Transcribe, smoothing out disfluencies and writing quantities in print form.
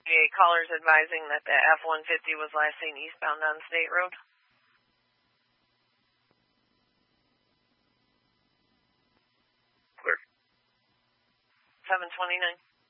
Callers advising that the F-150 was last seen eastbound on State Road. Clear. 729.